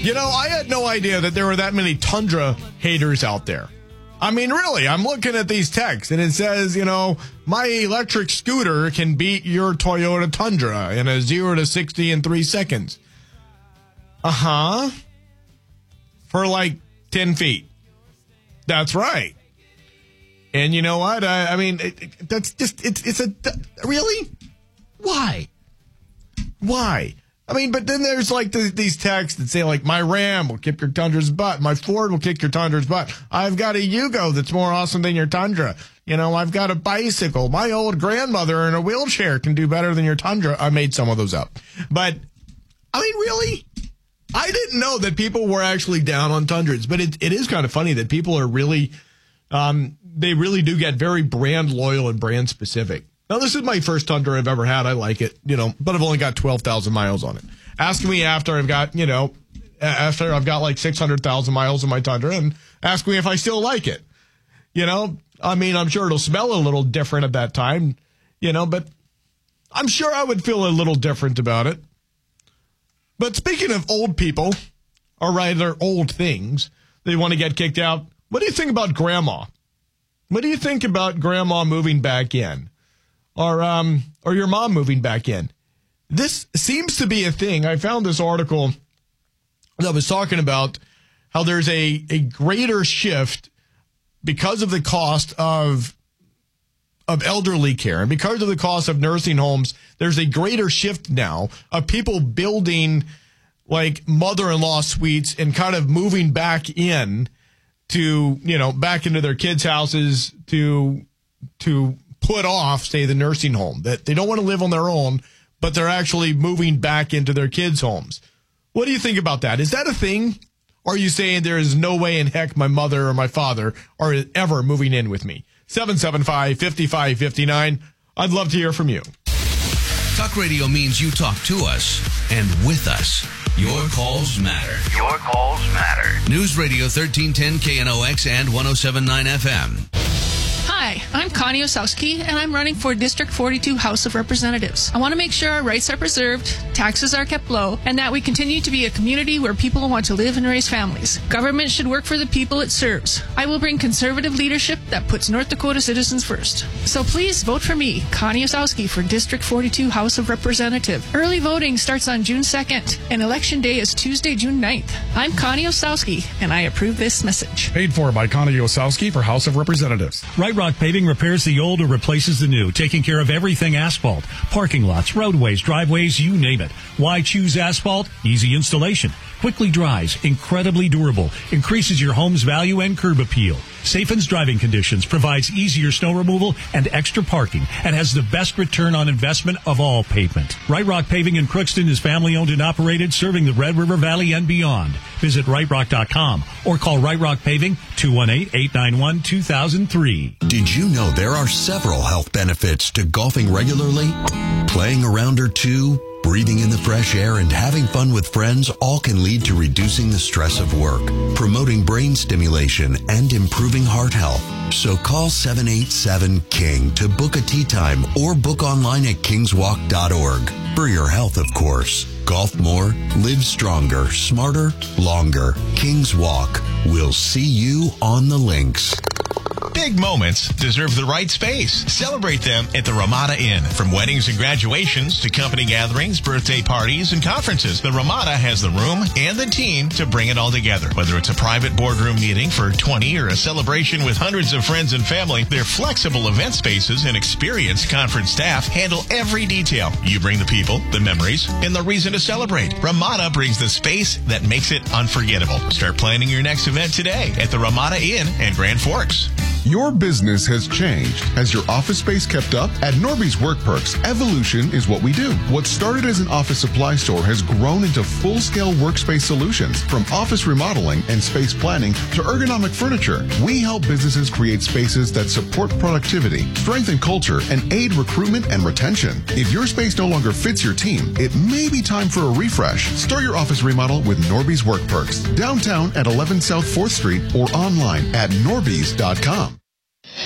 I had no idea that there were that many Tundra haters out there. I mean, really, I'm looking at these texts, and it says, my electric scooter can beat your Toyota Tundra in a 0 to 60 in 3 seconds. Uh-huh. For like 10 feet. That's right. And you know what? I mean, that's just, really? Why? I mean, but then there's like these texts that say like, my Ram will kick your Tundra's butt. My Ford will kick your Tundra's butt. I've got a Yugo that's more awesome than your Tundra. I've got a bicycle. My old grandmother in a wheelchair can do better than your Tundra. I made some of those up. But, I mean, really? I didn't know that people were actually down on Tundras. But it is kind of funny that people are really, they really do get very brand loyal and brand specific. Now, this is my first Tundra I've ever had. I like it, but I've only got 12,000 miles on it. Ask me after I've got, after I've got like 600,000 miles on my Tundra, and ask me if I still like it. I mean, I'm sure it'll smell a little different at that time, but I'm sure I would feel a little different about it. But speaking of old people, or rather old things, they want to get kicked out. What do you think about grandma? What do you think about grandma moving back in? Or your mom moving back in? This seems to be a thing. I found this article that was talking about how there's a greater shift because of the cost of elderly care and because of the cost of nursing homes. There's a greater shift now of people building like mother-in-law suites and kind of moving back in to, back into their kids' houses to put off, say, the nursing home, that they don't want to live on their own, but they're actually moving back into their kids' homes. What do you think about that? Is that a thing? Or are you saying there is no way in heck my mother or my father are ever moving in with me? 775-5559. I'd love to hear from you. Talk radio means you talk to us and with us. Your calls matter. Your calls matter. News Radio 1310 KNOX and 107.9 FM. Hi, I'm Connie Osowski, and I'm running for District 42 House of Representatives. I want to make sure our rights are preserved, taxes are kept low, and that we continue to be a community where people want to live and raise families. Government should work for the people it serves. I will bring conservative leadership that puts North Dakota citizens first. So please vote for me, Connie Osowski, for District 42 House of Representative. Early voting starts on June 2nd, and Election Day is Tuesday, June 9th. I'm Connie Osowski, and I approve this message. Paid for by Connie Osowski for House of Representatives. Right Rock Paving repairs the old or replaces the new, taking care of everything asphalt, parking lots, roadways, driveways, you name it. Why choose asphalt? Easy installation, quickly dries, incredibly durable, increases your home's value and curb appeal. Safens driving conditions, provides easier snow removal and extra parking, and has the best return on investment of all pavement. Right Rock Paving in Crookston is family-owned and operated, serving the Red River Valley and beyond. Visit rightrock.com or call Right Rock Paving 218-891-2003. Did you know there are several health benefits to golfing regularly? Playing a round or two, breathing in the fresh air, and having fun with friends all can lead to reducing the stress of work, promoting brain stimulation, and improving heart health. So call 787-KING to book a tee time or book online at kingswalk.org. For your health, of course. Golf more, live stronger, smarter, longer. Kings Walk. We'll see you on the links. Big moments deserve the right space. Celebrate them at the Ramada Inn. From weddings and graduations to company gatherings, birthday parties, and conferences, the Ramada has the room and the team to bring it all together. Whether it's a private boardroom meeting for 20 or a celebration with hundreds of friends and family, their flexible event spaces and experienced conference staff handle every detail. You bring the people, the memories, and the reason to celebrate. Ramada brings the space that makes it unforgettable. Start planning your next event today at the Ramada Inn in Grand Forks. Your business has changed. Has your office space kept up? At Norby's Work Perks, evolution is what we do. What started as an office supply store has grown into full-scale workspace solutions. From office remodeling and space planning to ergonomic furniture, we help businesses create spaces that support productivity, strengthen culture, and aid recruitment and retention. If your space no longer fits your team, it may be time for a refresh. Start your office remodel with Norby's Work Perks. Downtown at 11 South 4th Street or online at norbys.com.